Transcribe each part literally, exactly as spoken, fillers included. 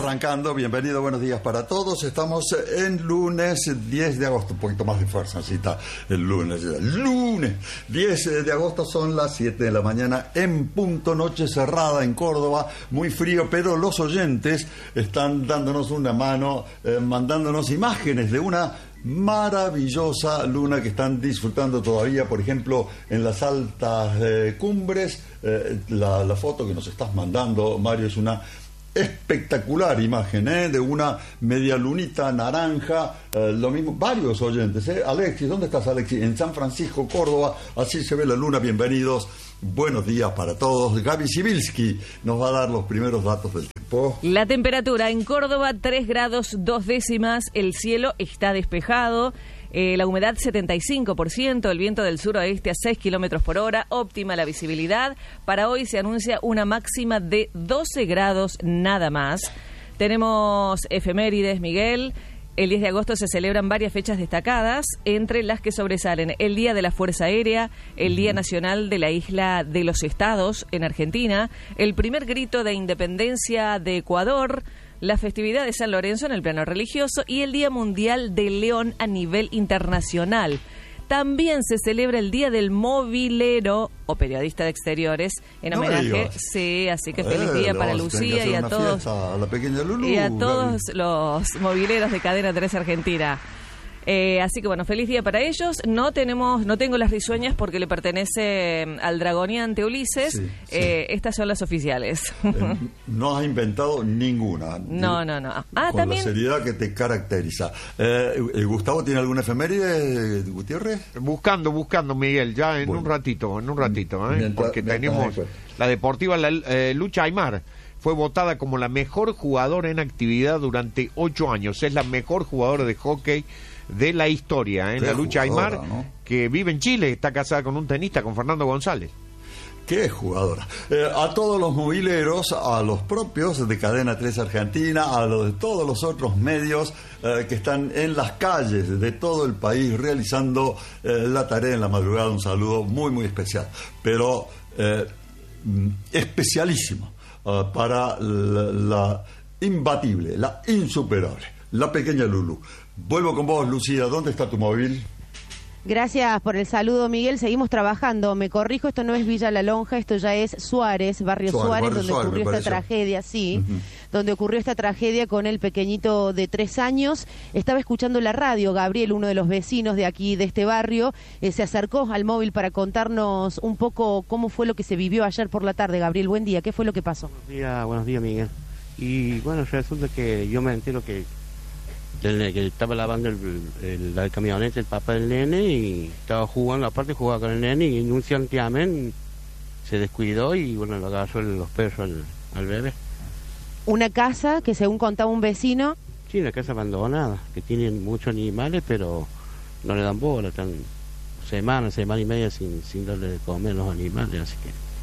arrancando, bienvenido, buenos días para todos. Estamos en lunes diez de agosto, un poquito más de fuerza, así está el lunes. Lunes diez de agosto, son las siete de la mañana en punto, noche cerrada en Córdoba, muy frío, pero los oyentes están dándonos una mano, eh, mandándonos imágenes de una maravillosa luna que están disfrutando todavía, por ejemplo, en las altas eh, cumbres. Eh, la, la foto que nos estás mandando, Mario, es una espectacular imagen, ¿eh? De una media lunita naranja, eh, lo mismo, varios oyentes, ¿eh? Alexis, ¿dónde estás, Alexis? En San Francisco, Córdoba, así se ve la luna, bienvenidos, buenos días para todos. Gaby Sibilski nos va a dar los primeros datos del tiempo. La temperatura en Córdoba, tres grados dos décimas, el cielo está despejado. Eh, la humedad setenta y cinco por ciento, el viento del suroeste a seis kilómetros por hora, óptima la visibilidad. Para hoy se anuncia una máxima de doce grados nada más. Tenemos efemérides, Miguel. El diez de agosto se celebran varias fechas destacadas, entre las que sobresalen el Día de la Fuerza Aérea, el Día Nacional de la Isla de los Estados en Argentina, el primer grito de independencia de Ecuador, la festividad de San Lorenzo en el plano religioso y el Día Mundial del León a nivel internacional. También se celebra el Día del Movilero o Periodista de Exteriores en no homenaje, sí, así que feliz eh, día para Lucía y a todos a la pequeña Lulú, y a todos Gaby. Los mobileros de Cadena tres Argentina. Eh, así que bueno, feliz día para ellos. No tenemos, no tengo las risueñas porque le pertenece al dragoneante Ulises. Sí, sí. Eh, estas son las oficiales. Eh, no has inventado ninguna. No, no, no. Ah, con también. La seriedad que te caracteriza. Eh, Gustavo, ¿tiene alguna efeméride, Gutiérrez? Buscando, buscando, Miguel, ya en bueno. un ratito, en un ratito, ¿eh? Mientras, porque tenemos la deportiva, la eh, Lucha Aymar. Fue votada como la mejor jugadora en actividad durante ocho años. Es la mejor jugadora de hockey de la historia, ¿eh? La Lucha Aymar, ¿no? Que vive en Chile, está casada con un tenista, con Fernando González. ¡Qué jugadora! Eh, a todos los mobileros, a los propios de Cadena tres Argentina, a los de todos los otros medios eh, que están en las calles de todo el país realizando eh, la tarea en la madrugada, un saludo muy, muy especial. Pero eh, especialísimo uh, para la, la imbatible, la insuperable, la pequeña Lulú. Vuelvo con vos, Lucía. ¿Dónde está tu móvil? Gracias por el saludo, Miguel. Seguimos trabajando. Me corrijo, esto no es Villa La Lonja, esto ya es Suárez, Barrio Suárez, Suárez barrio donde Suárez, ocurrió esta tragedia, sí, uh-huh. donde ocurrió esta tragedia con el pequeñito de tres años. Estaba escuchando la radio, Gabriel, uno de los vecinos de aquí, de este barrio, eh, se acercó al móvil para contarnos un poco cómo fue lo que se vivió ayer por la tarde. Gabriel, buen día. ¿Qué fue lo que pasó? Buenos días, buenos días, Miguel. Y bueno, resulta que yo me entero que que estaba lavando el, el, la camioneta el papá del nene y estaba jugando, aparte jugaba con el nene y en un santiamén se descuidó y bueno, lo agarró los perros al, al bebé. Una casa que según contaba un vecino... Sí, una casa abandonada, que tienen muchos animales pero no le dan bola, están semanas, semana y media sin, sin darle de comer a los animales, así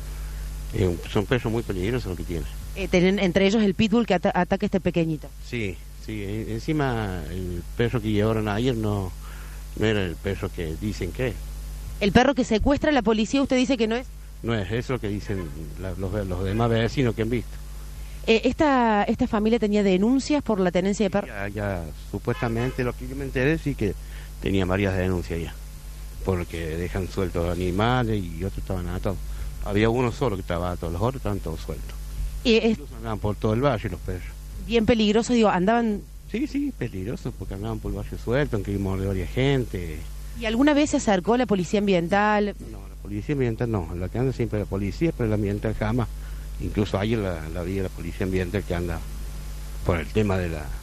que eh, son perros muy peligrosos los que tienen. Eh, tienen entre ellos el pitbull que ata ataca a este pequeñito. Sí. Sí, encima el perro que llevaron ayer no, no era el perro que dicen que es. ¿El perro que secuestra la policía usted dice que no es? No es eso que dicen la, los, los demás vecinos que han visto. Eh, esta, ¿Esta familia tenía denuncias por la tenencia de perros? Ya, ya, supuestamente lo que yo me enteré sí que tenía varias denuncias ya. Porque dejan sueltos animales y otros estaban atados. Había uno solo que estaba atado, los otros estaban todos sueltos. ¿Y es... Incluso andaban por todo el barrio los perros. Bien peligroso, digo, andaban... Sí, sí, peligroso, porque andaban por el barrio suelto, aunque mordió varias gente. ¿Y alguna vez se acercó la policía ambiental? No, la policía ambiental no, la que anda siempre es la policía, pero la ambiental jamás. Incluso ayer la, la vi a la policía ambiental que anda por el tema de la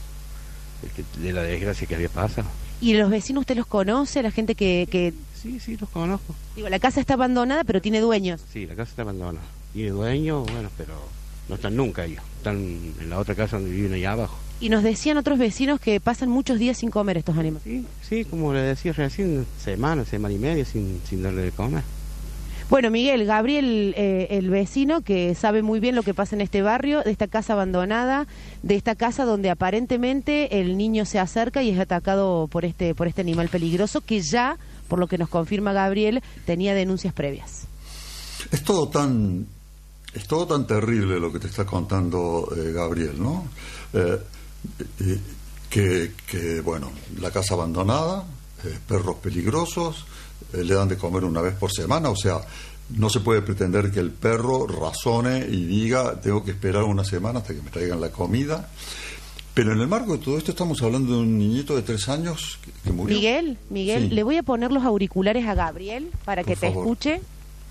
de la desgracia que había pasado. ¿Y los vecinos usted los conoce, la gente que, que...? Sí, sí, los conozco. Digo, la casa está abandonada, pero tiene dueños. Sí, la casa está abandonada. Tiene dueños, bueno, pero no están nunca ellos. Están en la otra casa donde viven allá abajo. Y nos decían otros vecinos que pasan muchos días sin comer estos animales. Sí, sí, como le decía recién, semanas, semana y media sin, sin darle de comer. Bueno, Miguel, Gabriel, eh, el vecino que sabe muy bien lo que pasa en este barrio, de esta casa abandonada, de esta casa donde aparentemente el niño se acerca y es atacado por este, por este animal peligroso que ya, por lo que nos confirma Gabriel, tenía denuncias previas. Es todo tan es todo tan terrible lo que te está contando eh, Gabriel, ¿no? Eh, eh, que, que, bueno, la casa abandonada, eh, perros peligrosos, eh, le dan de comer una vez por semana, o sea, no se puede pretender que el perro razone y diga, tengo que esperar una semana hasta que me traigan la comida. Pero en el marco de todo esto estamos hablando de un niñito de tres años que, que murió. Miguel, Miguel, sí. Le voy a poner los auriculares a Gabriel para por que favor. te escuche.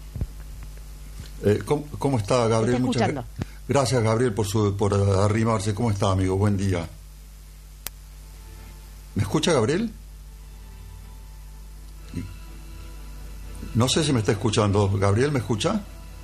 Eh, ¿cómo, ¿Cómo está, Gabriel? Está Muchas escuchando. Gracias, Gabriel, por, su, por arrimarse. ¿Cómo está, amigo? Buen día. ¿Me escucha, Gabriel? No sé si me está escuchando. ¿Gabriel me escucha?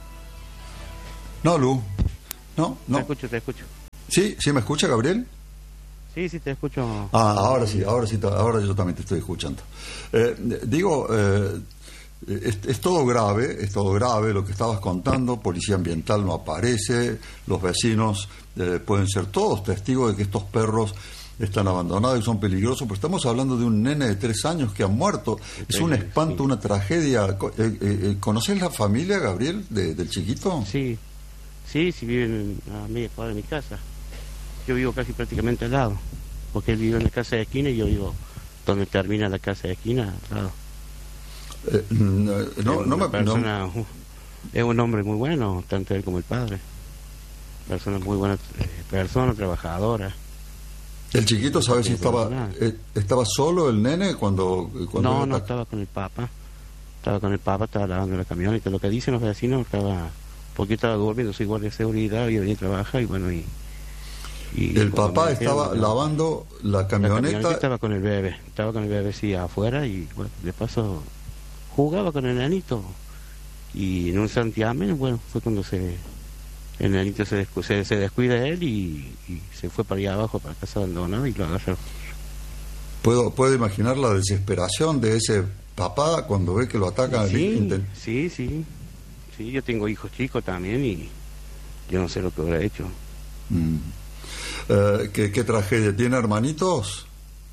No, Lu. No, no. Te escucho, te escucho. ¿Sí? ¿Sí me escucha, Gabriel? Sí, sí, te escucho. Ah, ahora sí, ahora sí, ahora yo también te estoy escuchando. Eh, digo, eh, es, es todo grave, es todo grave lo que estabas contando. Policía ambiental no aparece, los vecinos eh, pueden ser todos testigos de que estos perros están abandonados y son peligrosos, pero estamos hablando de un nene de tres años que ha muerto. Es un espanto, sí. Una tragedia. Eh, eh, ¿Conoces la familia, Gabriel, de, del chiquito? Sí, sí, sí, viven a media cuadra de mi casa. Yo vivo casi prácticamente al lado, porque él vive en la casa de esquina y yo vivo donde termina la casa de esquina, al lado. Eh, no, no, no me persona, no. Es un hombre muy bueno, tanto él como el padre. Persona muy buena, eh, persona trabajadora. ¿El chiquito sabe si estaba eh, estaba solo el nene cuando, cuando no, no, estaba con el papá. Estaba con el papá, estaba lavando la camioneta. Lo que dicen los vecinos, estaba porque estaba durmiendo, soy guardia de seguridad, y venía a trabajar y bueno, y... y el papá estaba dijeron, lavando la camioneta. La camioneta estaba con el bebé, estaba con el bebé, sí, afuera, y bueno, de paso jugaba con el nenito. Y en un santiamén, bueno, fue cuando se... El nenito se, descu se, se descuida de él y, y se fue para allá abajo, para casa abandonada, y lo agarró. ¿Puedo, puedo imaginar la desesperación de ese papá cuando ve que lo atacan? Sí, sí, sí. Sí, yo tengo hijos chicos también y yo no sé lo que hubiera hecho. Mm. Eh, ¿qué, ¿Qué tragedia? ¿Tiene hermanitos?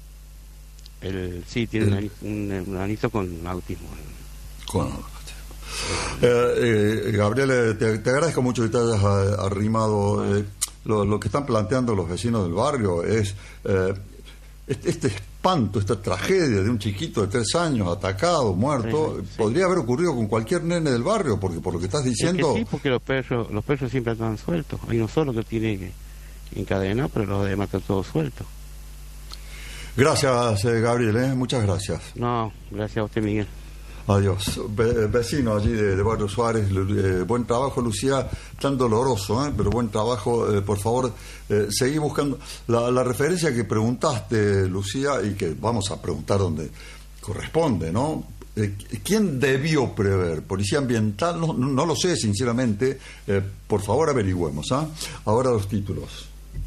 El, sí, tiene El... un, un hermanito con autismo. Con autismo. Eh, eh, Gabriel, te, te agradezco mucho que te hayas arrimado. Eh, lo, lo que están planteando los vecinos del barrio es eh, este, este espanto, esta tragedia de un chiquito de tres años atacado, muerto. Sí, sí. Podría haber ocurrido con cualquier nene del barrio, porque por lo que estás diciendo... Es que sí, porque los perros, los perros siempre están sueltos. Hay uno solo que tiene que encadenar, pero los demás están todos sueltos. Gracias, eh, Gabriel, ¿eh? Muchas gracias. No, gracias a usted, Miguel. Adiós. Ve, vecino allí de, de Barrio Suárez, eh, buen trabajo, Lucía, tan doloroso, ¿eh? Pero buen trabajo, eh, por favor, eh, seguí buscando la, la referencia que preguntaste, Lucía, y que vamos a preguntar donde corresponde, ¿no? Eh, ¿Quién debió prever? ¿Policía ambiental? No, no, no lo sé, sinceramente, eh, por favor averigüemos, ¿ah? ¿eh? Ahora los títulos.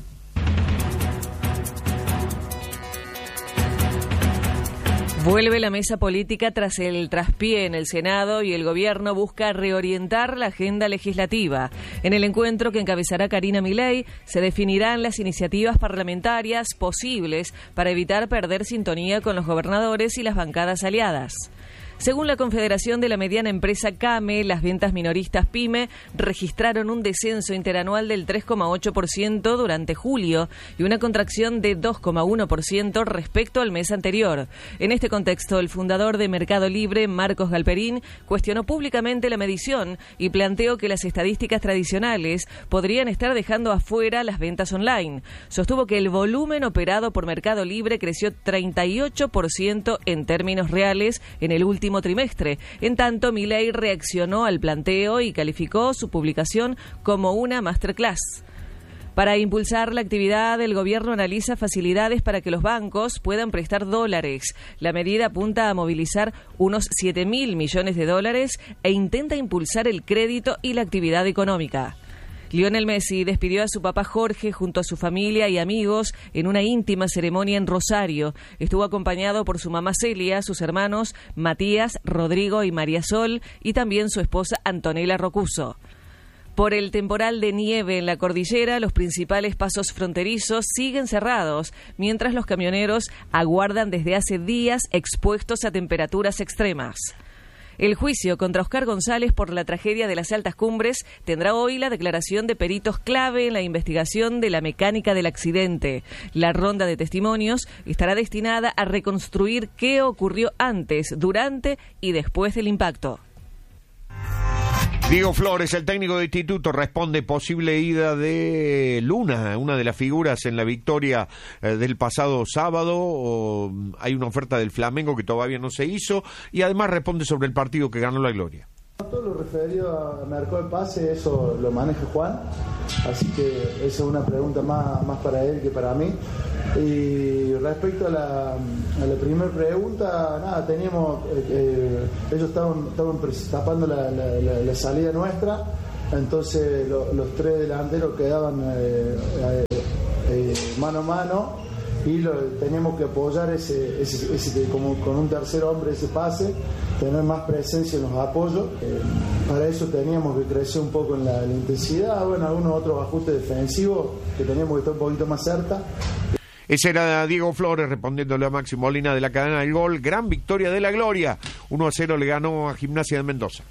Vuelve la mesa política tras el traspié en el Senado y el gobierno busca reorientar la agenda legislativa. En el encuentro que encabezará Karina Milei se definirán las iniciativas parlamentarias posibles para evitar perder sintonía con los gobernadores y las bancadas aliadas. Según la Confederación de la Mediana Empresa CAME, las ventas minoristas PYME registraron un descenso interanual del tres coma ocho por ciento durante julio y una contracción de dos coma uno por ciento respecto al mes anterior. En este contexto, el fundador de Mercado Libre, Marcos Galperín, cuestionó públicamente la medición y planteó que las estadísticas tradicionales podrían estar dejando afuera las ventas online. Sostuvo que el volumen operado por Mercado Libre creció treinta y ocho por ciento en términos reales en el último trimestre. En tanto, Milei reaccionó al planteo y calificó su publicación como una masterclass. Para impulsar la actividad, el gobierno analiza facilidades para que los bancos puedan prestar dólares. La medida apunta a movilizar unos siete mil millones de dólares e intenta impulsar el crédito y la actividad económica. Lionel Messi despidió a su papá Jorge junto a su familia y amigos en una íntima ceremonia en Rosario. Estuvo acompañado por su mamá Celia, sus hermanos Matías, Rodrigo y María Sol y también su esposa Antonella Rocuso. Por el temporal de nieve en la cordillera, los principales pasos fronterizos siguen cerrados, mientras los camioneros aguardan desde hace días expuestos a temperaturas extremas. El juicio contra Oscar González por la tragedia de las Altas Cumbres tendrá hoy la declaración de peritos clave en la investigación de la mecánica del accidente. La ronda de testimonios estará destinada a reconstruir qué ocurrió antes, durante y después del impacto. Diego Flores, el técnico de Instituto, responde posible ida de Luna, una de las figuras en la victoria eh, del pasado sábado. O, hay una oferta del Flamengo que todavía no se hizo, y además responde sobre el partido que ganó la Gloria. Todo lo referido a mercado de pase, eso lo maneja Juan, así que esa es una pregunta más, más para él que para mí. Y respecto a la, a la primera pregunta, nada, teníamos, eh, ellos estaban, estaban tapando la, la, la, la salida nuestra, entonces lo, los tres delanteros quedaban eh, eh, eh, mano a mano, y lo, teníamos que apoyar ese, ese, ese como con un tercer hombre ese pase, tener más presencia en los apoyos. Eh, para eso teníamos que crecer un poco en la, la intensidad, bueno, algunos otros ajustes defensivos que teníamos que estar un poquito más cerca. Ese era Diego Flores respondiéndole a Maxi Molina de la cadena del gol. Gran victoria de la Gloria. uno a cero le ganó a Gimnasia de Mendoza.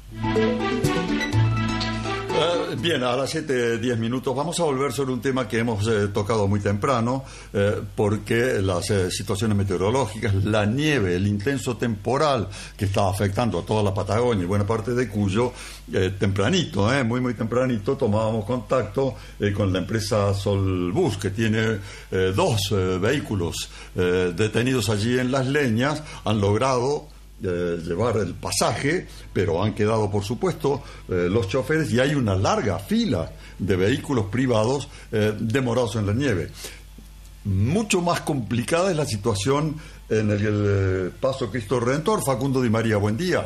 Uh, bien, a las siete diez minutos vamos a volver sobre un tema que hemos eh, tocado muy temprano, eh, porque las eh, situaciones meteorológicas, la nieve, el intenso temporal que está afectando a toda la Patagonia y buena parte de Cuyo, eh, tempranito, eh, muy muy tempranito, tomábamos contacto eh, con la empresa Solbus, que tiene eh, dos eh, vehículos eh, detenidos allí en Las Leñas. Han logrado Eh, llevar el pasaje, pero han quedado, por supuesto, eh, los choferes, y hay una larga fila de vehículos privados eh, demorados en la nieve. Mucho más complicada es la situación en el, el eh, Paso Cristo Redentor. Facundo Di María, buen día.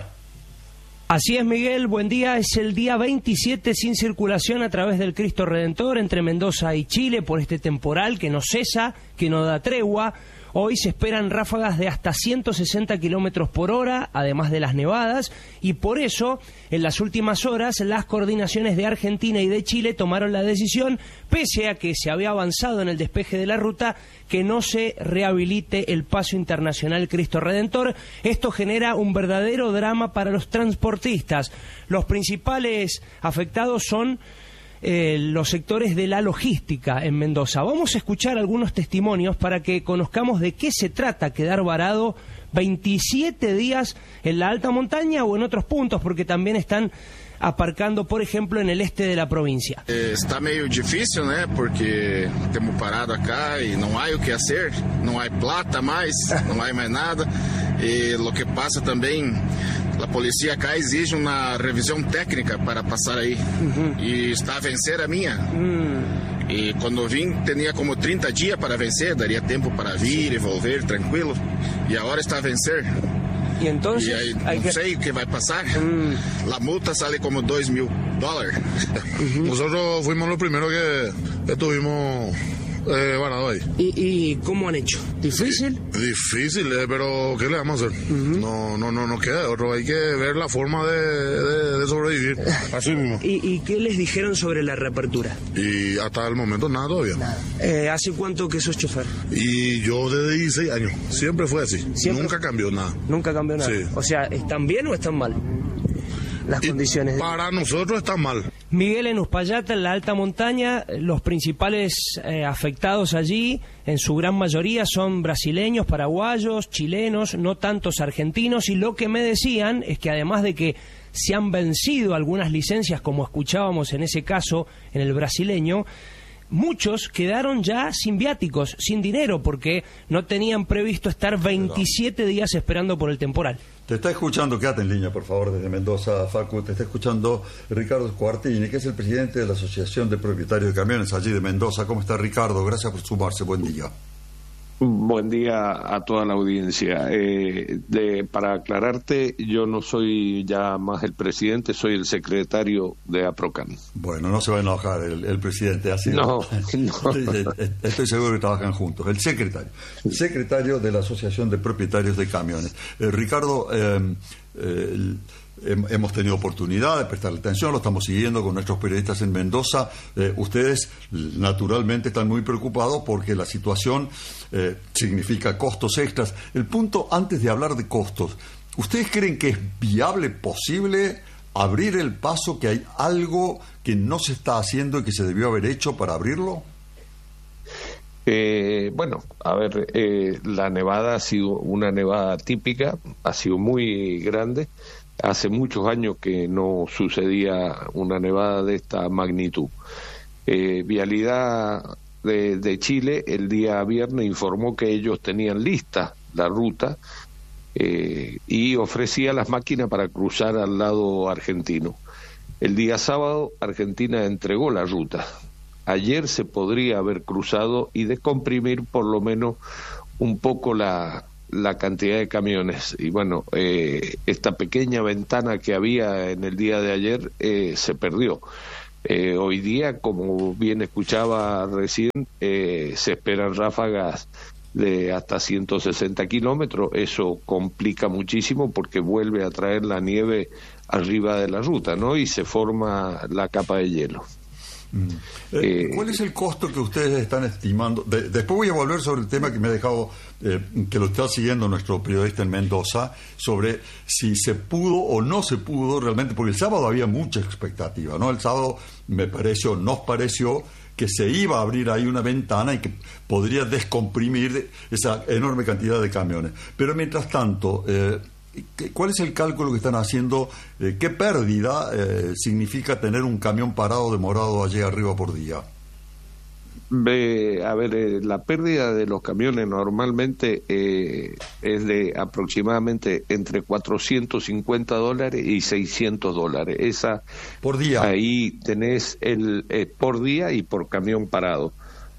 Así es, Miguel, buen día. Es el día veintisiete sin circulación a través del Cristo Redentor entre Mendoza y Chile por este temporal que no cesa, que no da tregua. Hoy se esperan ráfagas de hasta ciento sesenta kilómetros por hora, además de las nevadas, y por eso, en las últimas horas, las coordinaciones de Argentina y de Chile tomaron la decisión, pese a que se había avanzado en el despeje de la ruta, que no se rehabilite el paso internacional Cristo Redentor. Esto genera un verdadero drama para los transportistas. Los principales afectados son Eh, los sectores de la logística en Mendoza. Vamos a escuchar algunos testimonios para que conozcamos de qué se trata quedar varado veintisiete días en la alta montaña o en otros puntos, porque también están aparcando, por ejemplo, en el este de la provincia. Eh, está meio difícil, né? Porque temos parado acá e não há o que fazer, não há plata mais, não há mais nada. E o que passa também, a polícia acá exige uma revisão técnica para passar aí. Uhum. E está a vencer a minha. Uhum. E quando vim, tinha como trinta dias para vencer, daria tempo para vir e volver tranquilo. E agora está a vencer. Y entonces y ahí, hay no que... sé qué va a pasar. Mm. La multa sale como dos mil dólares. Uh-huh. Nosotros fuimos los primeros que estuvimos eh, varados ahí. ¿Y, ¿Y cómo han hecho? ¿Difícil? Sí, difícil, eh, pero ¿qué le vamos a hacer? Uh-huh. No, no, no nos queda otro. Hay que ver la forma de, de, de sobrevivir. Así mismo. ¿Y, ¿Y qué les dijeron sobre la reapertura? Y hasta el momento nada todavía. Nada. Eh, ¿Hace cuánto que sos chofer? Y yo desde dieciséis años. Siempre fue así. ¿Siempre? Nunca cambió nada. Nunca cambió nada. Sí. O sea, ¿están bien o están mal las y condiciones? De... Para nosotros están mal. Miguel, en Uspallata, en la alta montaña, los principales eh, afectados allí, en su gran mayoría, son brasileños, paraguayos, chilenos, no tantos argentinos, y lo que me decían es que además de que se han vencido algunas licencias, como escuchábamos en ese caso en el brasileño, muchos quedaron ya sin viáticos, sin dinero, porque no tenían previsto estar veintisiete días esperando por el temporal. Te está escuchando, quédate en línea, por favor, desde Mendoza, Facu. Te está escuchando Ricardo Cuartini, que es el presidente de la Asociación de Propietarios de Camiones allí de Mendoza. ¿Cómo está, Ricardo? Gracias por sumarse. Buen día. Buen día a toda la audiencia. Eh, de, para aclararte, yo no soy ya más el presidente, soy el secretario de APROCAM. Bueno, no se va a enojar el, el presidente, así. No, no. Estoy, estoy seguro que trabajan juntos. El secretario, el secretario de la Asociación de Propietarios de Camiones. Eh, Ricardo, eh, eh, hemos tenido oportunidad de prestarle atención, lo estamos siguiendo con nuestros periodistas en Mendoza. Eh, ustedes naturalmente están muy preocupados porque la situación eh, significa costos extras. El punto, antes de hablar de costos, ¿Ustedes creen que es viable, posible abrir el paso, que hay algo que no se está haciendo y que se debió haber hecho para abrirlo? Eh, bueno, a ver, eh, la nevada ha sido una nevada típica, ha sido muy grande. Hace muchos años que no sucedía una nevada de esta magnitud. Eh, Vialidad de, de Chile el día viernes informó que ellos tenían lista la ruta eh, y ofrecía las máquinas para cruzar al lado argentino. El día sábado Argentina entregó la ruta. Ayer se podría haber cruzado y descomprimir por lo menos un poco la, la cantidad de camiones. Y bueno, eh, esta pequeña ventana que había en el día de ayer eh, se perdió. Eh, hoy día, como bien escuchaba recién, eh, se esperan ráfagas de hasta ciento sesenta kilómetros. Eso complica muchísimo porque vuelve a traer la nieve arriba de la ruta, ¿no? Y se forma la capa de hielo. Mm. Eh, ¿Cuál es el costo que ustedes están estimando? De, después voy a volver sobre el tema que me ha dejado, eh, que lo está siguiendo nuestro periodista en Mendoza, sobre si se pudo o no se pudo realmente, porque el sábado había mucha expectativa, ¿no? El sábado me pareció, nos pareció que se iba a abrir ahí una ventana y que podría descomprimir esa enorme cantidad de camiones. Pero mientras tanto, eh, ¿cuál es el cálculo que están haciendo? Eh, ¿Qué pérdida eh, significa tener un camión parado demorado allí arriba por día? Ve, a ver, eh, la pérdida de los camiones normalmente eh, es de aproximadamente entre cuatrocientos cincuenta dólares y seiscientos dólares. Esa por día. Ahí tenés el eh, por día y por camión parado.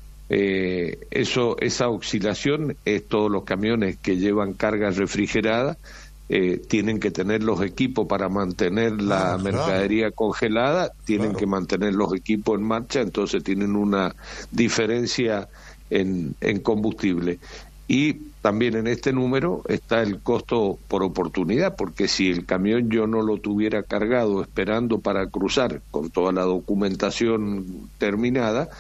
Eh, eso, esa oscilación es todos los camiones que llevan carga refrigerada. Eh, tienen que tener los equipos para mantener la ah, mercadería claro. congelada, tienen claro. que mantener los equipos en marcha, entonces tienen una diferencia en, en combustible. Y también en este número está el costo por oportunidad, porque si el camión yo no lo tuviera cargado esperando para cruzar con toda la documentación terminada,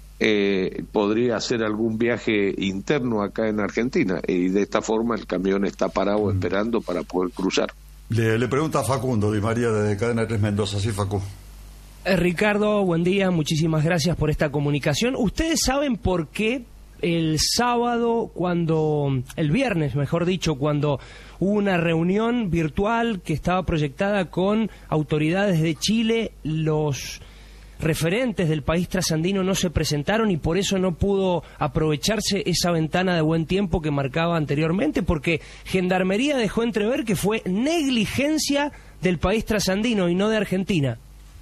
Eh, podría hacer algún viaje interno acá en Argentina y de esta forma el camión está parado mm. esperando para poder cruzar. Le, le pregunta a Facundo Di María de Cadena tres Mendoza. Sí, Facu. Eh, Ricardo, buen día, muchísimas gracias por esta comunicación. ¿Ustedes saben por qué el sábado, cuando, el viernes, mejor dicho, cuando hubo una reunión virtual que estaba proyectada con autoridades de Chile, los referentes del país trasandino no se presentaron y por eso no pudo aprovecharse esa ventana de buen tiempo que marcaba anteriormente? Porque Gendarmería dejó entrever que fue negligencia del país trasandino y no de Argentina.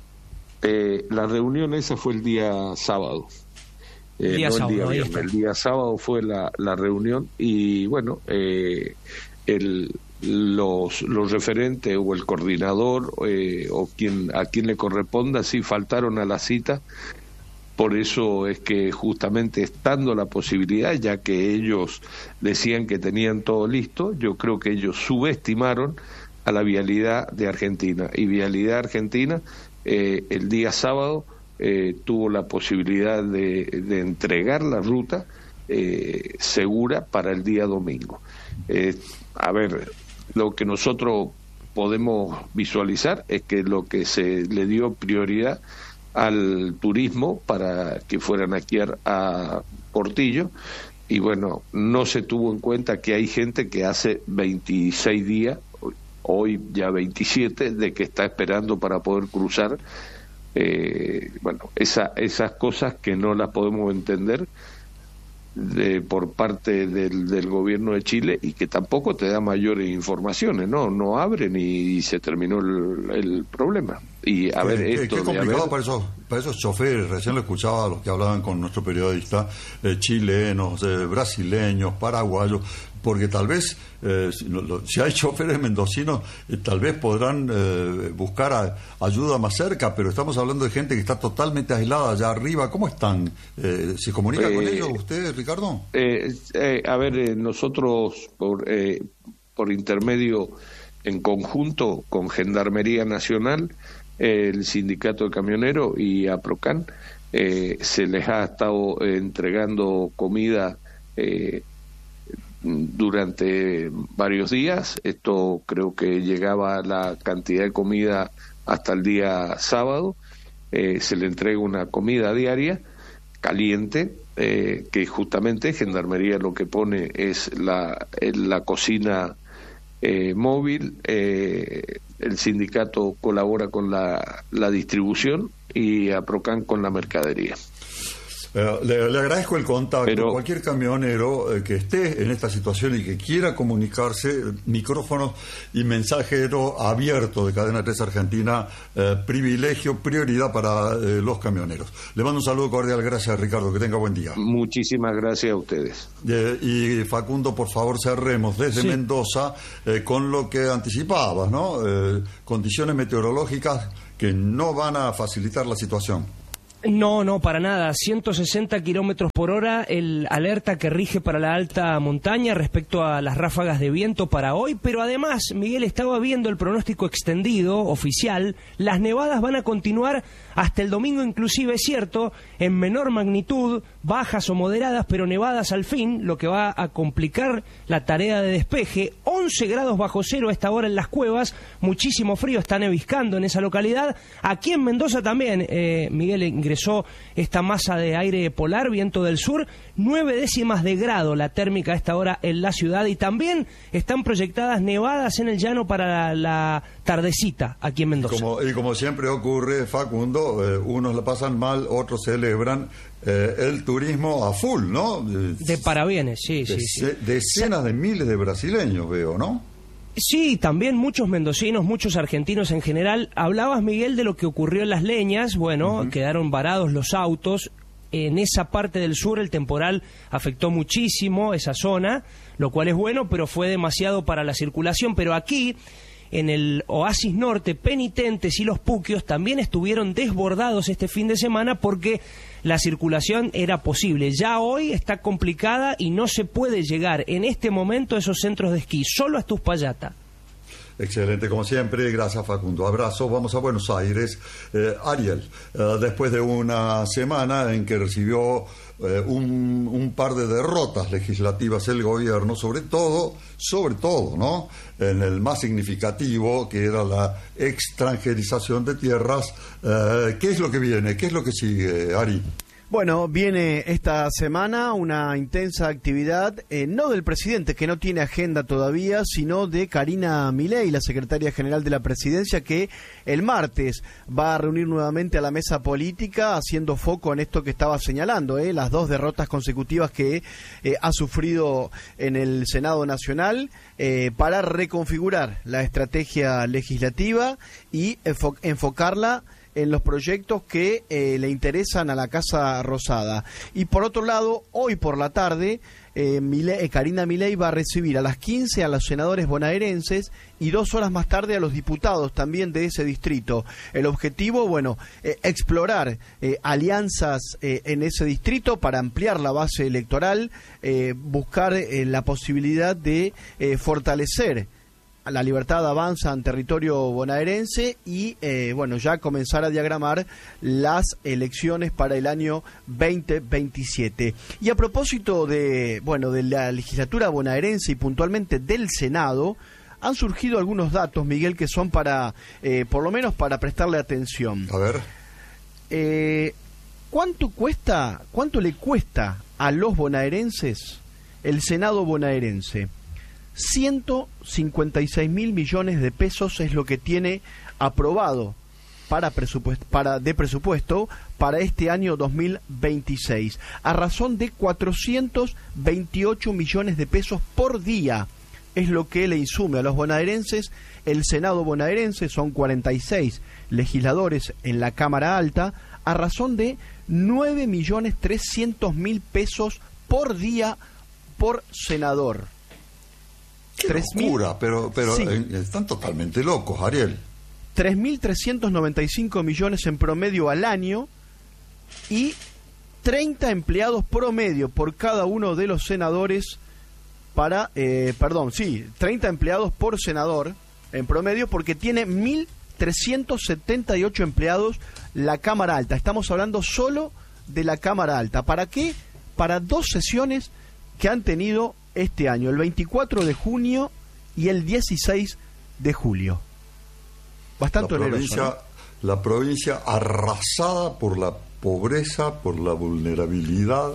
Eh, la reunión esa fue el día sábado. Eh, día no sábado, el día viernes. El día sábado fue la, la reunión y bueno, eh, el... los los referentes o el coordinador eh, o quien a quien le corresponda sí faltaron a la cita. Por eso es que justamente estando la posibilidad, ya que ellos decían que tenían todo listo, yo creo que ellos subestimaron a la Vialidad de Argentina, y Vialidad Argentina eh, el día sábado eh, tuvo la posibilidad de, de entregar la ruta eh, segura para el día domingo. Eh, a ver, lo que nosotros podemos visualizar es que lo que se le dio prioridad al turismo para que fueran a esquiar a Portillo, y bueno, no se tuvo en cuenta que hay gente que hace veintiséis días, hoy ya veintisiete, de que está esperando para poder cruzar. Eh, bueno, esa, esas cosas que no las podemos entender De, por parte del, del gobierno de Chile, y que tampoco te da mayores informaciones, no no abren y, y se terminó el, el problema. Y a qué, ver, qué, esto qué complicado haber... para esos para esos choferes. Recién lo escuchaba a los que hablaban con nuestro periodista, eh, chilenos, eh, brasileños, paraguayos, porque tal vez eh, si, no, lo, si hay choferes mendocinos eh, tal vez podrán eh, buscar a, ayuda más cerca, pero estamos hablando de gente que está totalmente aislada allá arriba. ¿Cómo están? Eh, ¿se comunica eh, con ellos usted, Ricardo? Eh, eh, a ver, eh, nosotros por, eh, por intermedio en conjunto con Gendarmería Nacional, eh, el Sindicato de Camioneros y APROCAN, eh, se les ha estado eh, entregando comida eh, durante varios días. Esto creo que llegaba a la cantidad de comida hasta el día sábado. Eh, se le entrega una comida diaria caliente, eh, que justamente Gendarmería lo que pone es la, la cocina eh, móvil. Eh, el sindicato colabora con la, la distribución y APROCAN con la mercadería. Eh, le, le agradezco el contacto. Pero, cualquier camionero eh, que esté en esta situación y que quiera comunicarse, micrófonos y mensajero abierto de Cadena tres Argentina, eh, privilegio, prioridad para eh, los camioneros. Le mando un saludo cordial, gracias Ricardo, que tenga buen día. Muchísimas gracias a ustedes. Eh, y Facundo, por favor, cerremos desde sí. Mendoza eh, con lo que anticipabas, ¿no? Eh, condiciones meteorológicas que no van a facilitar la situación. No, no, para nada. ciento sesenta kilómetros por hora, el alerta que rige para la alta montaña respecto a las ráfagas de viento para hoy. Pero además, Miguel, estaba viendo el pronóstico extendido, oficial. Las nevadas van a continuar hasta el domingo, inclusive, es cierto, en menor magnitud, bajas o moderadas, pero nevadas al fin, lo que va a complicar la tarea de despeje. once grados bajo cero a esta hora en las cuevas, muchísimo frío, está neviscando en esa localidad. Aquí en Mendoza también, eh, Miguel, ingresó esta masa de aire polar, viento del sur, nueve décimas de grado la térmica a esta hora en la ciudad, y también están proyectadas nevadas en el llano para la, la tardecita aquí en Mendoza. Como, y como siempre ocurre, Facundo, eh, unos la pasan mal, otros celebran eh, el turismo a full, ¿no? De parabienes, sí, de, sí, sí. Decenas de miles de brasileños veo, ¿no? Sí, también muchos mendocinos, muchos argentinos en general. Hablabas, Miguel, de lo que ocurrió en Las Leñas. Bueno, uh-huh. Quedaron varados los autos. En esa parte del sur el temporal afectó muchísimo esa zona, lo cual es bueno, pero fue demasiado para la circulación. Pero aquí, en el Oasis Norte, Penitentes y Los Puquios también estuvieron desbordados este fin de semana porque la circulación era posible. Ya hoy está complicada y no se puede llegar en este momento a esos centros de esquí, solo a Uspallata. Excelente, como siempre, gracias Facundo. Abrazo, vamos a Buenos Aires. Eh, Ariel, eh, después de una semana en que recibió eh, un, un par de derrotas legislativas el gobierno, sobre todo, sobre todo, ¿no? En el más significativo, que era la extranjerización de tierras. Eh, ¿Qué es lo que viene? ¿Qué es lo que sigue, Ari? Bueno, viene esta semana una intensa actividad, eh, no del presidente, que no tiene agenda todavía, sino de Karina Milei, la secretaria general de la presidencia, que el martes va a reunir nuevamente a la mesa política, haciendo foco en esto que estaba señalando, eh, las dos derrotas consecutivas que eh, ha sufrido en el Senado Nacional, eh, para reconfigurar la estrategia legislativa y enfo- enfocarla en los proyectos que eh, le interesan a la Casa Rosada. Y por otro lado, hoy por la tarde, eh, Milei, eh, Karina Milei va a recibir a las quince a los senadores bonaerenses y dos horas más tarde a los diputados también de ese distrito. El objetivo, bueno, eh, explorar eh, alianzas eh, en ese distrito para ampliar la base electoral, eh, buscar eh, la posibilidad de eh, fortalecer la libertad avanza en territorio bonaerense y, eh, bueno, ya comenzar a diagramar las elecciones para el año veinte veintisiete. Y a propósito de, bueno, de la legislatura bonaerense y puntualmente del Senado, han surgido algunos datos, Miguel, que son para, eh, por lo menos para prestarle atención. A ver. Eh, ¿cuánto cuesta, cuánto le cuesta a los bonaerenses el Senado bonaerense? ciento cincuenta y seis mil millones de pesos es lo que tiene aprobado para presupuesto, para, de presupuesto para este año dos mil veintiséis, a razón de cuatrocientos veintiocho millones de pesos por día. Es lo que le insume a los bonaerenses el Senado bonaerense. Son cuarenta y seis legisladores en la Cámara Alta, a razón de nueve millones trescientos mil pesos por día por senador. Qué locura, pero, pero sí. eh, están totalmente locos, Ariel. tres mil trescientos noventa y cinco millones en promedio al año y treinta empleados promedio por cada uno de los senadores para, eh, perdón, sí, treinta empleados por senador en promedio, porque tiene mil trescientos setenta y ocho empleados la Cámara Alta. Estamos hablando solo de la Cámara Alta. ¿Para qué? Para dos sesiones que han tenido este año, el veinticuatro de junio y el dieciséis de julio. Bastante la oneroso, provincia, ¿no? La provincia arrasada por la pobreza, por la vulnerabilidad.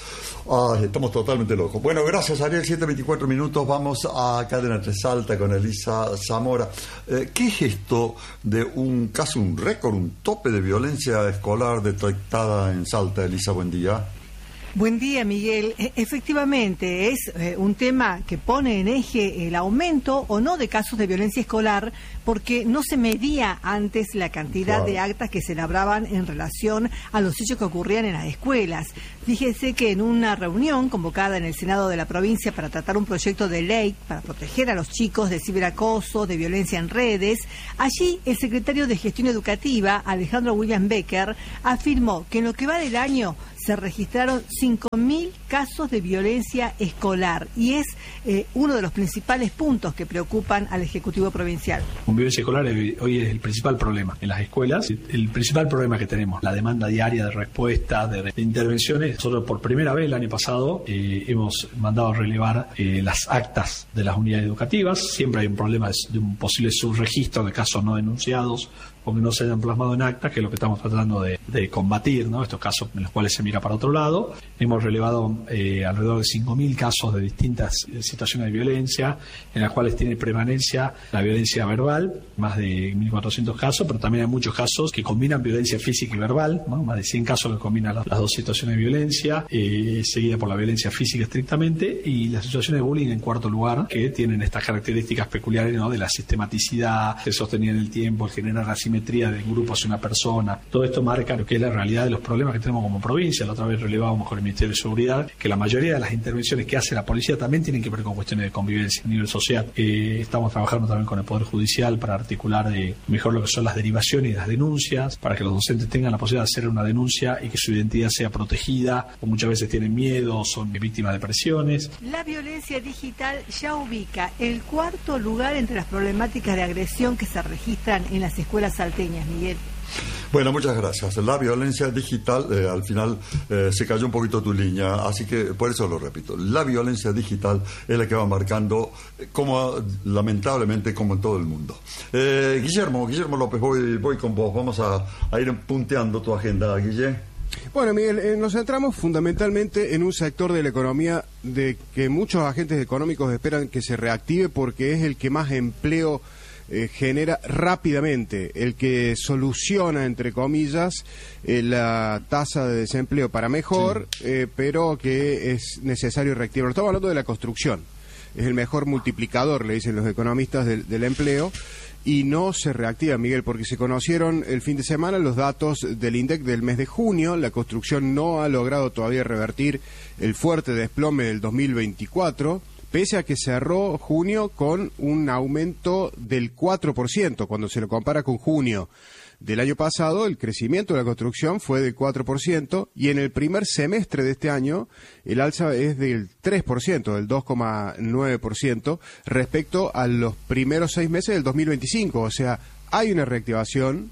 Ay, estamos totalmente locos. Bueno, gracias, Ariel. siete veinticuatro minutos. Vamos a Cadena Tres Salta con Elisa Zamora. Eh, ¿Qué es esto de un caso, un récord, un tope de violencia escolar detectada en Salta? Elisa, buen día. Buen día, Miguel. E- efectivamente, es eh, un tema que pone en eje el aumento o no de casos de violencia escolar, porque no se medía antes la cantidad claro. de actas que se labraban en relación a los hechos que ocurrían en las escuelas. Fíjese que en una reunión convocada en el Senado de la provincia para tratar un proyecto de ley para proteger a los chicos de ciberacoso, de violencia en redes, allí el secretario de Gestión Educativa, Alejandro William Becker, afirmó que en lo que va del año se registraron cinco mil casos de violencia escolar y es eh, uno de los principales puntos que preocupan al Ejecutivo Provincial. Con violencia escolar hoy es el principal problema en las escuelas, el principal problema que tenemos, la demanda diaria de respuestas, de, de intervenciones. Nosotros por primera vez el año pasado eh, hemos mandado a relevar eh, las actas de las unidades educativas. Siempre hay un problema de, de un posible subregistro de casos no denunciados o que no se hayan plasmado en actas, que es lo que estamos tratando de, de combatir, ¿no? Estos casos en los cuales se mira para otro lado. Hemos relevado eh, alrededor de cinco mil casos de distintas situaciones de violencia, en las cuales tiene prevalencia la violencia verbal, más de mil cuatrocientos casos, pero también hay muchos casos que combinan violencia física y verbal, ¿no? Más de cien casos que combinan las, las dos situaciones de violencia, eh, seguida por la violencia física estrictamente, y las situaciones de bullying en cuarto lugar, que tienen estas características peculiares, ¿no? De la sistematicidad, de sostener en el tiempo, el generar la simetría de grupo hacia una persona. Todo esto marca lo que es la realidad de los problemas que tenemos como provincia. La otra vez relevábamos con el Ministerio de Seguridad que la mayoría de las intervenciones que hace la policía también tienen que ver con cuestiones de convivencia a nivel social. Eh, estamos trabajando también con el Poder Judicial para articular de mejor lo que son las derivaciones y las denuncias, para que los docentes tengan la posibilidad de hacer una denuncia y que su identidad sea protegida, o muchas veces tienen miedo, son víctimas de presiones. La violencia digital ya ubica el cuarto lugar entre las problemáticas de agresión que se registran en las escuelas salteñas, Miguel. Bueno, muchas gracias. La violencia digital, eh, al final eh, se cayó un poquito tu línea, así que por eso lo repito. La violencia digital es la que va marcando, como lamentablemente, como en todo el mundo. Eh, Guillermo, Guillermo López, voy, voy con vos. Vamos a, a ir punteando tu agenda, Guille. Bueno, Miguel, eh, nos centramos fundamentalmente en un sector de la economía de que muchos agentes económicos esperan que se reactive porque es el que más empleo Eh, genera rápidamente, el que soluciona, entre comillas, eh, la tasa de desempleo para mejor, sí. eh, pero que es necesario reactivarlo. Estamos hablando de la construcción. Es el mejor multiplicador, le dicen los economistas, del, del empleo, y no se reactiva, Miguel, porque se conocieron el fin de semana los datos del INDEC del mes de junio. La construcción no ha logrado todavía revertir el fuerte desplome del dos mil veinticuatro, pese a que cerró junio con un aumento del cuatro por ciento. Cuando se lo compara con junio del año pasado, el crecimiento de la construcción fue del cuatro por ciento, y en el primer semestre de este año el alza es del tres por ciento, del dos coma nueve por ciento, respecto a los primeros seis meses del dos mil veinticinco. O sea, hay una reactivación,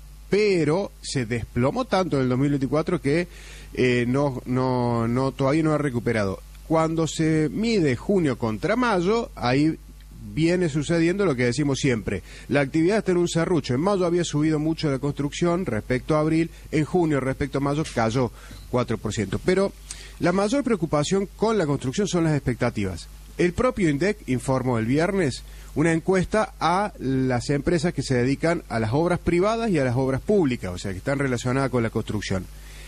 pero se desplomó tanto en el dos mil veinticuatro que eh, no, no, no, todavía no ha recuperado. Cuando se mide junio contra mayo, ahí viene sucediendo lo que decimos siempre. La actividad está en un serrucho. En mayo había subido mucho la construcción respecto a abril. En junio, respecto a mayo, cayó cuatro por ciento. Pero la mayor preocupación con la construcción son las expectativas. El propio INDEC informó el viernes una encuesta a las empresas que se dedican a las obras privadas y a las obras públicas, o sea, que están relacionadas con la construcción.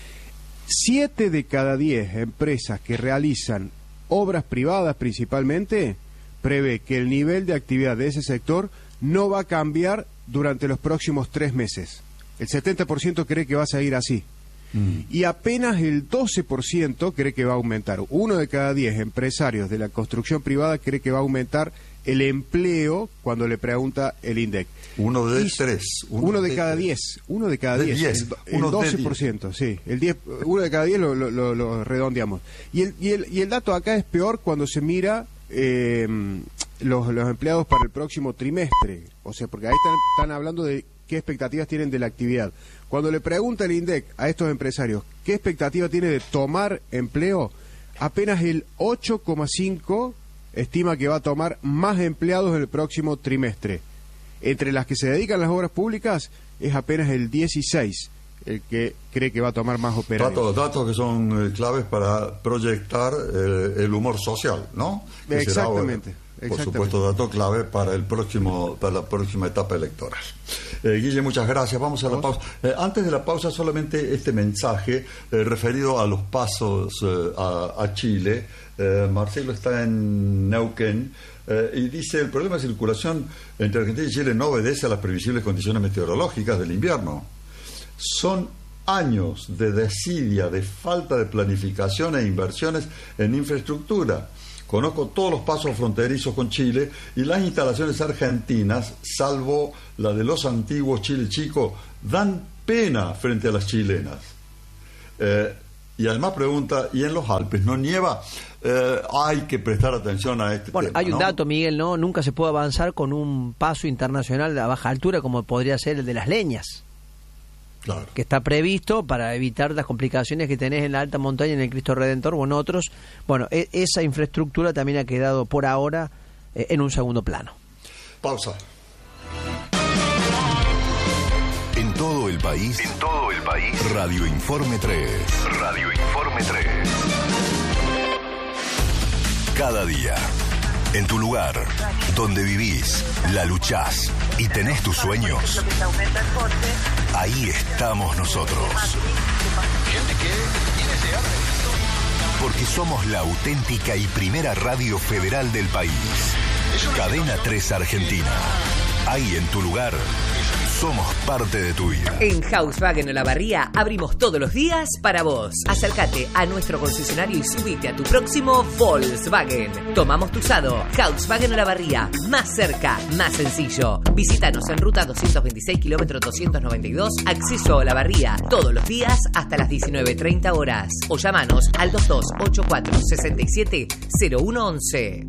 Siete de cada diez empresas que realizan obras privadas principalmente prevé que el nivel de actividad de ese sector no va a cambiar durante los próximos tres meses. El setenta por ciento cree que va a seguir así. Mm. Y apenas el doce por ciento cree que va a aumentar. Uno de cada diez empresarios de la construcción privada cree que va a aumentar el empleo cuando le pregunta el INDEC. Uno de y tres. Uno, uno de, de cada tres. diez. Uno de cada de diez. diez. El, el doce por ciento, sí. El diez, uno de cada diez lo, lo, lo, lo redondeamos. Y el, y, el, y el dato acá es peor cuando se mira eh, los, los empleados para el próximo trimestre. O sea, porque ahí están, están hablando de qué expectativas tienen de la actividad. Cuando le pregunta el INDEC a estos empresarios qué expectativa tiene de tomar empleo, apenas el ocho coma cinco estima que va a tomar más empleados en el próximo trimestre. Entre las que se dedican a las obras públicas es apenas el dieciséis el que cree que va a tomar más operarios. Datos, datos que son eh, claves para proyectar eh, el humor social, ¿no? Que exactamente, será, por exactamente. supuesto, dato clave para el próximo, para la próxima etapa electoral. Eh, Guille, muchas gracias. Vamos a la pausa. Eh, antes de la pausa, solamente este mensaje eh, referido a los pasos eh, a, a Chile. Eh, Marcelo está en Neuquén eh, y dice: el problema de circulación entre Argentina y Chile no obedece a las previsibles condiciones meteorológicas del invierno. Son años de desidia, de falta de planificación e inversiones en infraestructura. Conozco todos los pasos fronterizos con Chile y las instalaciones argentinas, salvo la de los antiguos Chile Chico, dan pena frente a las chilenas. Eh, y además pregunta, ¿y en los Alpes no nieva? Eh, hay que prestar atención a este bueno, tema. Hay un ¿no? dato, Miguel, ¿no? Nunca se puede avanzar con un paso internacional a baja altura como podría ser el de las Leñas. Claro. Que está previsto para evitar las complicaciones que tenés en la alta montaña, en el Cristo Redentor o en otros. Bueno, e- esa infraestructura también ha quedado por ahora eh, en un segundo plano. Pausa. En todo el país, en todo el país, Radio Informe tres. Radio Informe tres. Cada día, en tu lugar, donde vivís, la luchás y tenés tus sueños, ahí estamos nosotros. Porque somos la auténtica y primera radio federal del país. Cadena tres Argentina. Ahí en tu lugar, somos parte de tu vida. En Volkswagen Olavarría abrimos todos los días para vos. Acércate a nuestro concesionario y subite a tu próximo Volkswagen. Tomamos tu usado. Volkswagen Olavarría. Más cerca, más sencillo. Visítanos en ruta doscientos veintiséis, kilómetro doscientos noventa y dos, acceso a Olavarría. Todos los días hasta las diecinueve treinta horas. O llamanos al dos dos ocho cuatro seis siete cero uno once.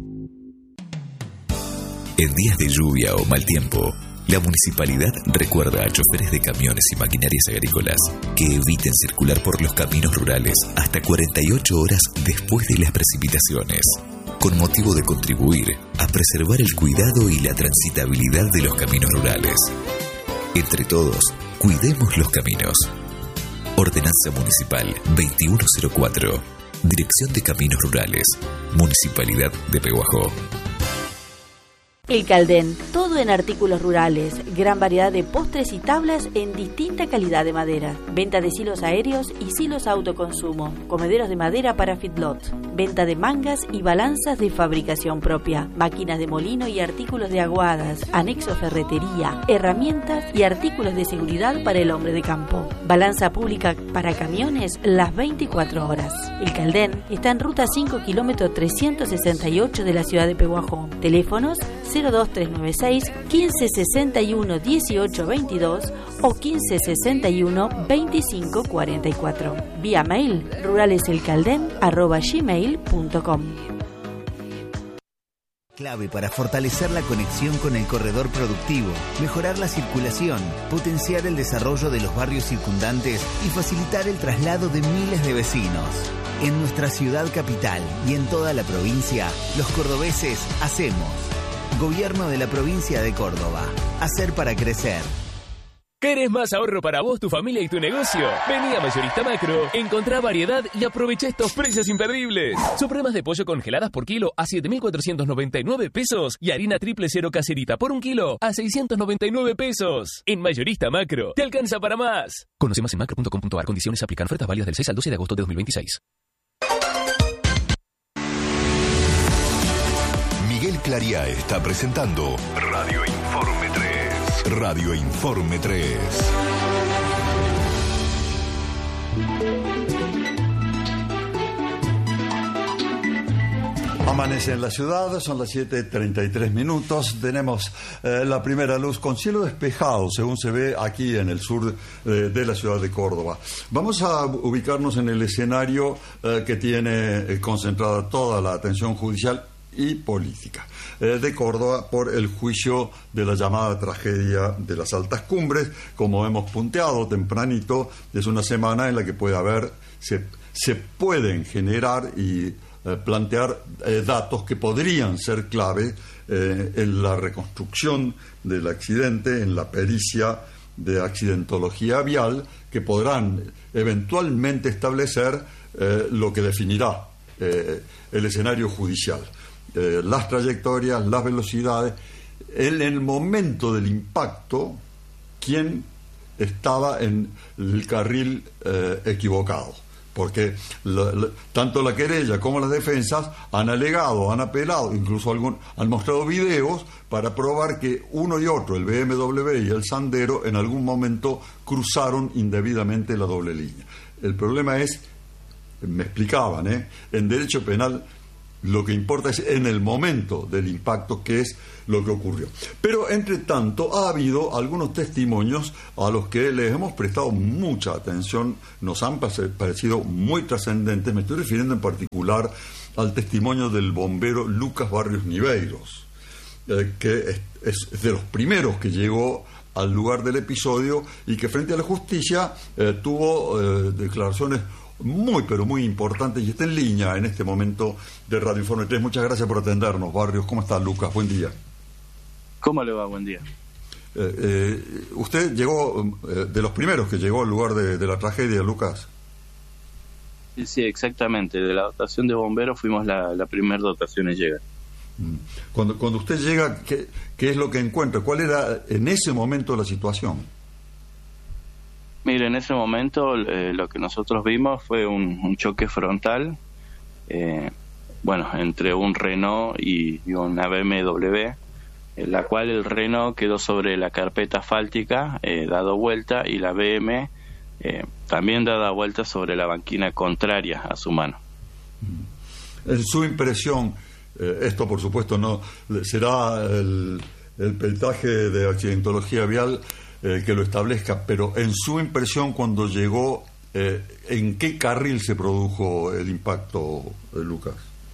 En días de lluvia o mal tiempo, la municipalidad recuerda a choferes de camiones y maquinarias agrícolas que eviten circular por los caminos rurales hasta cuarenta y ocho horas después de las precipitaciones, con motivo de contribuir a preservar el cuidado y la transitabilidad de los caminos rurales. Entre todos, cuidemos los caminos. Ordenanza Municipal veintiuno cero cuatro. Dirección de Caminos Rurales. Municipalidad de Pehuajó. El Caldén, todo en artículos rurales, gran variedad de postres y tablas en distinta calidad de madera, venta de silos aéreos y silos autoconsumo, comederos de madera para feedlot, venta de mangas y balanzas de fabricación propia, máquinas de molino y artículos de aguadas, anexo ferretería, herramientas y artículos de seguridad para el hombre de campo, balanza pública para camiones las veinticuatro horas. El Caldén está en ruta cinco, kilómetro trescientos sesenta y ocho de la ciudad de Pehuajó. Teléfonos cero dos tres nueve seis, quince sesenta y uno, dieciocho veintidós o quince sesenta y uno, veinticinco cuarenta y cuatro. Vía mail ruraleselcaldén arroba gmail punto com. Clave para fortalecer la conexión con el corredor productivo, mejorar la circulación, potenciar el desarrollo de los barrios circundantes y facilitar el traslado de miles de vecinos. En nuestra ciudad capital y en toda la provincia, los cordobeses hacemos. Gobierno de la provincia de Córdoba. Hacer para crecer. ¿Querés más ahorro para vos, tu familia y tu negocio? Vení a Mayorista Macro, encontrá variedad y aprovecha estos precios imperdibles. Supremas de pollo congeladas por kilo a siete mil cuatrocientos noventa y nueve pesos y harina triple cero caserita por un kilo a seiscientos noventa y nueve pesos. En Mayorista Macro, te alcanza para más. Conoce más en macro punto com punto a r. Condiciones aplican. Ofertas válidas del seis al doce de agosto de dos mil veintiséis. Miguel Clariá está presentando Radio Informe tres. Radio Informe tres. Amanece en la ciudad, son las siete treinta y tres minutos. Tenemos eh, la primera luz con cielo despejado, según se ve aquí en el sur eh, de la ciudad de Córdoba. Vamos a ubicarnos en el escenario eh, que tiene eh, concentrada toda la atención judicial y política eh, de Córdoba por el juicio de la llamada tragedia de las Altas Cumbres. Como hemos punteado tempranito, es una semana en la que puede haber, se se pueden generar y eh, plantear eh, datos que podrían ser clave eh, en la reconstrucción del accidente, en la pericia de accidentología vial, que podrán eventualmente establecer eh, lo que definirá eh, el escenario judicial. Eh, las trayectorias, las velocidades, en el momento del impacto, quién estaba en el carril eh, equivocado. Porque la, la, tanto la querella como las defensas han alegado, han apelado, incluso algún, han mostrado videos para probar que uno y otro, el B M W y el Sandero, en algún momento cruzaron indebidamente la doble línea. El problema es, me explicaban, ¿eh? en derecho penal lo que importa es en el momento del impacto, que es lo que ocurrió. Pero, entre tanto, ha habido algunos testimonios a los que les hemos prestado mucha atención, nos han parecido muy trascendentes. Me estoy refiriendo en particular al testimonio del bombero Lucas Barrios Niveiros, eh, que es, es de los primeros que llegó al lugar del episodio y que frente a la justicia eh, tuvo eh, declaraciones muy, pero muy importante, y está en línea en este momento de Radio Informe tres. Muchas gracias por atendernos, Barrios. ¿Cómo está, Lucas? Buen día. ¿Cómo le va? Buen día. Eh, eh, usted llegó, eh, de los primeros que llegó al lugar de, de la tragedia, Lucas. Sí, sí, exactamente. De la dotación de bomberos fuimos la, la primera dotación en llegar. Cuando, cuando usted llega, ¿qué, ¿qué es lo que encuentra? ¿Cuál era en ese momento la situación? Mire, en ese momento eh, lo que nosotros vimos fue un, un choque frontal, eh, bueno, entre un Renault y, y una B M W, en la cual el Renault quedó sobre la carpeta asfáltica, eh, dado vuelta, y la B M eh, también dada vuelta sobre la banquina contraria a su mano. En su impresión, eh, esto por supuesto no será el, el peritaje de accidentología vial Eh, que lo establezca, pero en su impresión cuando llegó, eh, ¿en qué carril se produjo el impacto, eh, Lucas?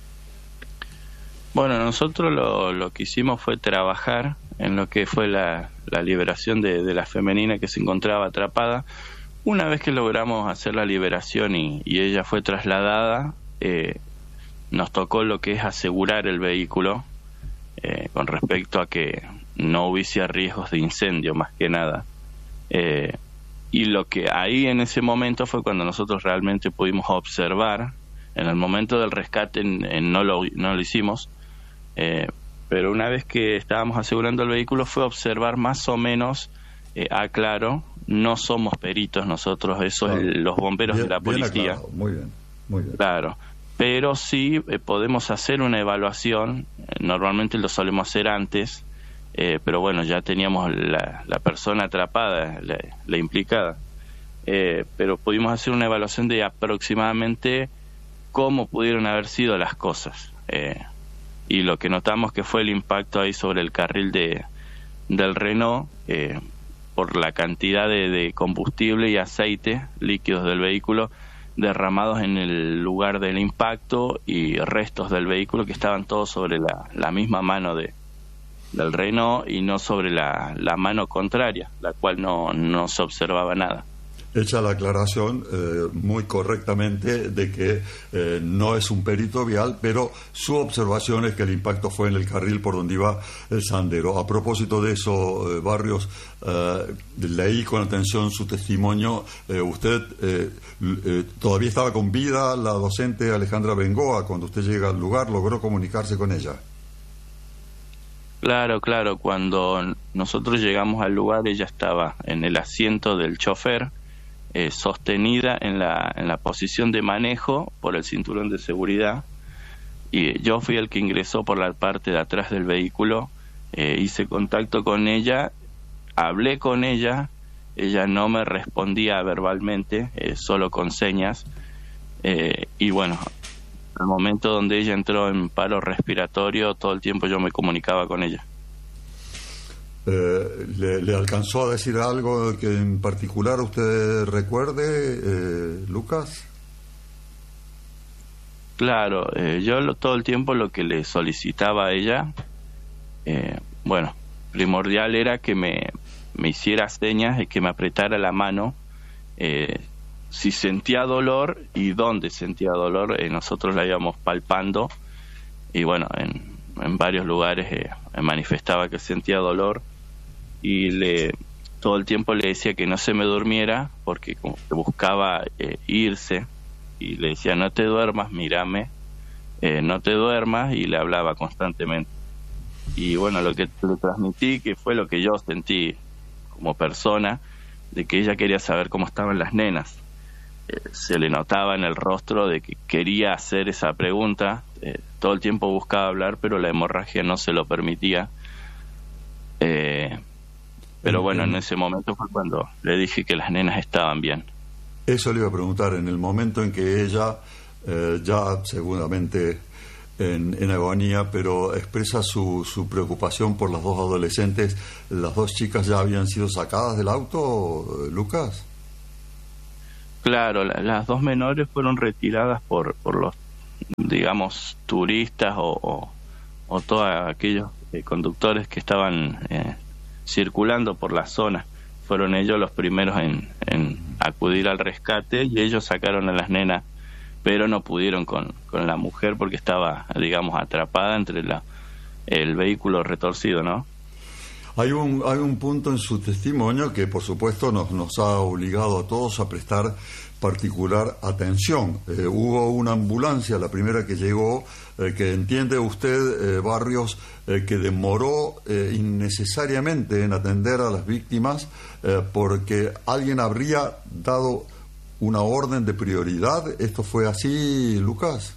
Bueno, nosotros lo, lo que hicimos fue trabajar en lo que fue la, la liberación de, de la femenina que se encontraba atrapada. Una vez que logramos hacer la liberación y, y ella fue trasladada, eh, nos tocó lo que es asegurar el vehículo eh, con respecto a que no hubiese riesgos de incendio, más que nada. Eh, y lo que ahí en ese momento fue cuando nosotros realmente pudimos observar. En el momento del rescate en, en no, lo, no lo hicimos, eh, pero una vez que estábamos asegurando el vehículo fue observar más o menos eh, a claro. No somos peritos nosotros, eso es el, los bomberos bien, de la policía. Muy bien, muy bien. Claro, pero sí eh, podemos hacer una evaluación, normalmente lo solemos hacer antes. Eh, pero bueno, ya teníamos la, la persona atrapada, la, la implicada, eh, pero pudimos hacer una evaluación de aproximadamente cómo pudieron haber sido las cosas, eh, y lo que notamos que fue el impacto ahí sobre el carril de del Renault, eh, por la cantidad de, de combustible y aceite líquidos del vehículo derramados en el lugar del impacto y restos del vehículo que estaban todos sobre la, la misma mano de del Renault y no sobre la, la mano contraria, la cual no, no se observaba nada. Hecha la aclaración eh, muy correctamente de que eh, no es un perito vial, pero su observación es que el impacto fue en el carril por donde iba el Sandero. A propósito de eso, eh, Barrios, eh, leí con atención su testimonio. Eh, usted eh, eh, todavía estaba con vida, la docente Alejandra Bengoa, cuando usted llega al lugar, ¿logró comunicarse con ella? Claro, claro, cuando nosotros llegamos al lugar ella estaba en el asiento del chofer, eh, sostenida en la, en la posición de manejo por el cinturón de seguridad, y yo fui el que ingresó por la parte de atrás del vehículo, eh, hice contacto con ella, hablé con ella, ella no me respondía verbalmente, eh, solo con señas, eh, y bueno, al momento donde ella entró en paro respiratorio, todo el tiempo yo me comunicaba con ella. Eh, ¿le, ¿Le alcanzó a decir algo que en particular usted recuerde, eh, Lucas? Claro, eh, yo lo, todo el tiempo lo que le solicitaba a ella, eh, bueno, primordial era que me, me hiciera señas y que me apretara la mano, eh, si sentía dolor y dónde sentía dolor. Eh, nosotros la íbamos palpando y bueno, en, en varios lugares eh, manifestaba que sentía dolor y le todo el tiempo le decía que no se me durmiera porque como que buscaba eh, irse y le decía no te duermas, mírame, eh, no te duermas, y le hablaba constantemente. Y bueno, lo que le transmití, que fue lo que yo sentí como persona, de que ella quería saber cómo estaban las nenas. Eh, se le notaba en el rostro de que quería hacer esa pregunta, eh, todo el tiempo buscaba hablar, pero la hemorragia no se lo permitía. Eh, pero bueno, en ese momento fue cuando le dije que las nenas estaban bien. Eso le iba a preguntar, en el momento en que ella, eh, ya seguramente en, en agonía, pero expresa su, su preocupación por las dos adolescentes, ¿las dos chicas ya habían sido sacadas del auto, Lucas? Claro, la, las dos menores fueron retiradas por, por los, digamos, turistas o, o, o todos aquellos eh, conductores que estaban eh, circulando por la zona. Fueron ellos los primeros en, en acudir al rescate y ellos sacaron a las nenas, pero no pudieron con, con la mujer porque estaba, digamos, atrapada entre la, el vehículo retorcido, ¿no? Hay un, hay un punto en su testimonio que, por supuesto, nos, nos ha obligado a todos a prestar particular atención. Eh, hubo una ambulancia, la primera que llegó, eh, que entiende usted, eh, Barrios, eh, que demoró eh, innecesariamente en atender a las víctimas eh, porque alguien habría dado una orden de prioridad. ¿Esto fue así, Lucas?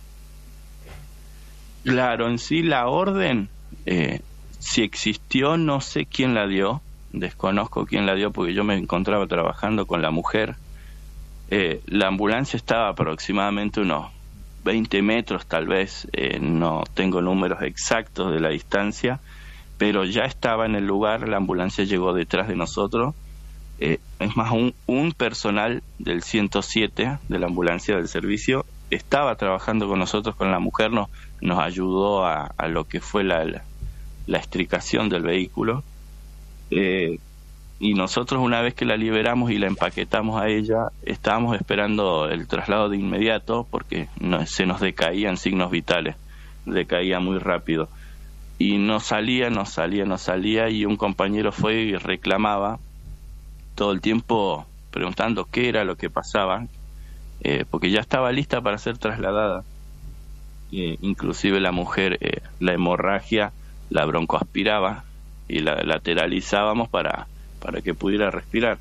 Claro, en sí la orden... Eh... Si existió, no sé quién la dio, desconozco quién la dio porque yo me encontraba trabajando con la mujer. Eh, la ambulancia estaba aproximadamente unos veinte metros tal vez, eh, no tengo números exactos de la distancia, pero ya estaba en el lugar, la ambulancia llegó detrás de nosotros. Eh, es más, un, un personal del ciento siete, de la ambulancia del servicio, estaba trabajando con nosotros, con la mujer, nos, nos ayudó a, a lo que fue la... la la estricación del vehículo, eh, y nosotros una vez que la liberamos y la empaquetamos a ella, estábamos esperando el traslado de inmediato porque no, se nos decaían signos vitales, decaía muy rápido y no salía, no salía, no salía, y un compañero fue y reclamaba todo el tiempo preguntando qué era lo que pasaba, eh, porque ya estaba lista para ser trasladada, eh, inclusive la mujer, eh, la hemorragia la broncoaspiraba y la lateralizábamos para, para que pudiera respirar.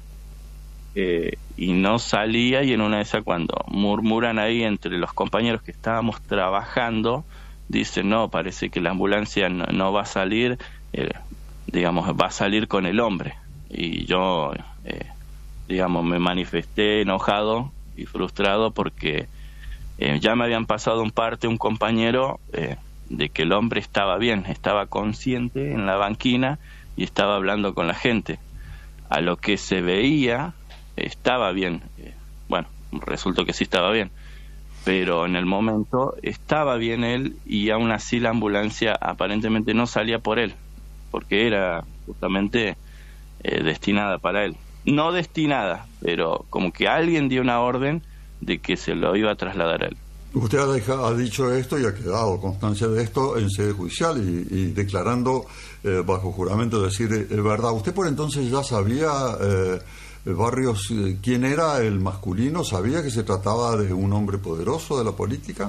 Eh, y no salía, y en una de esas cuando murmuran ahí entre los compañeros que estábamos trabajando, dicen, no, parece que la ambulancia no, no va a salir, eh, digamos, va a salir con el hombre. Y yo, eh, digamos, me manifesté enojado y frustrado porque eh, ya me habían pasado un parte un compañero... Eh, de que el hombre estaba bien, estaba consciente en la banquina y estaba hablando con la gente. A lo que se veía, estaba bien. Bueno, resultó que sí estaba bien. Pero en el momento estaba bien él y aún así la ambulancia aparentemente no salía por él, porque era justamente eh, destinada para él. No destinada, pero como que alguien dio una orden de que se lo iba a trasladar a él. Usted ha, deja, ha dicho esto y ha quedado constancia de esto en sede judicial y, y declarando eh, bajo juramento decir eh, verdad. ¿Usted por entonces ya sabía, eh, Barrios, eh, quién era el masculino? ¿Sabía que se trataba de un hombre poderoso de la política?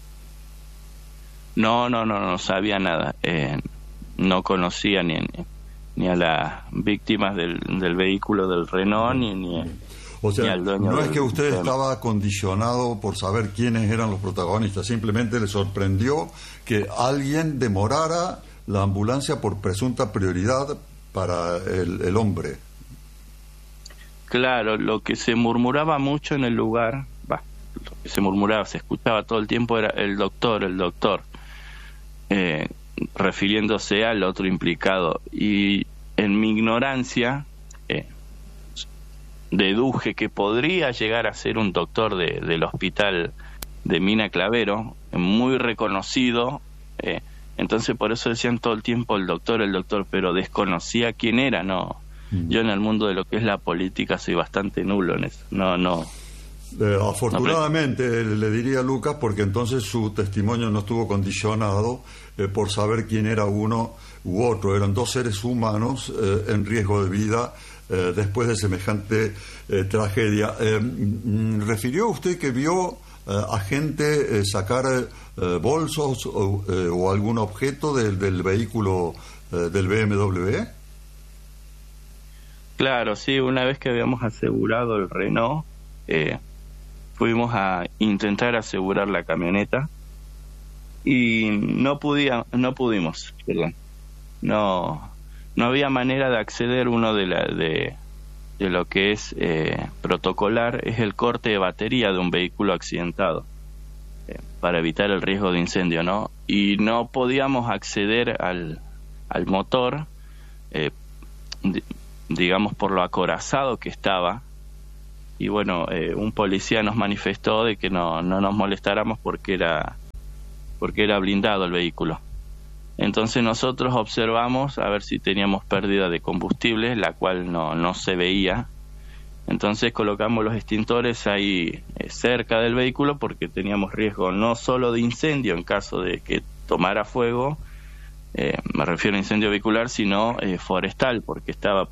No, no, no, no sabía nada. Eh, no conocía ni, ni a las víctimas del, del vehículo del Renault, ni... ni O sea, no es que usted estaba condicionado por saber quiénes eran los protagonistas, simplemente le sorprendió que alguien demorara la ambulancia por presunta prioridad para el, el hombre. Claro, lo que se murmuraba mucho en el lugar, bah, lo que se murmuraba, se escuchaba todo el tiempo era el doctor, el doctor, eh, refiriéndose al otro implicado. Y en mi ignorancia... Eh, deduje que podría llegar a ser un doctor de, del hospital de Mina Clavero, muy reconocido, eh, entonces por eso decían todo el tiempo el doctor, el doctor, pero desconocía quién era, no. Mm. Yo en el mundo de lo que es la política soy bastante nulo en eso, no, no, Eh, afortunadamente, no, le diría a Lucas, porque entonces su testimonio no estuvo condicionado eh, por saber quién era uno u otro. Eran dos seres humanos eh, en riesgo de vida eh, después de semejante eh, tragedia. Eh, ¿Refirió usted que vio eh, a gente eh, sacar eh, bolsos o, eh, o algún objeto del, del vehículo eh, del B M W? Claro, sí, una vez que habíamos asegurado el Renault, eh, fuimos a intentar asegurar la camioneta y no podía, no pudimos, perdón. No, no había manera de acceder. Uno de la de, de lo que es eh, protocolar es el corte de batería de un vehículo accidentado eh, para evitar el riesgo de incendio, ¿no? Y no podíamos acceder al, al motor, eh, di, digamos por lo acorazado que estaba. Y bueno, eh, un policía nos manifestó de que no, no nos molestáramos porque era porque era blindado el vehículo. Entonces nosotros observamos a ver si teníamos pérdida de combustible, la cual no, no se veía. Entonces colocamos los extintores ahí eh, cerca del vehículo porque teníamos riesgo no solo de incendio en caso de que tomara fuego, eh, me refiero a incendio vehicular, sino eh, forestal, porque estaba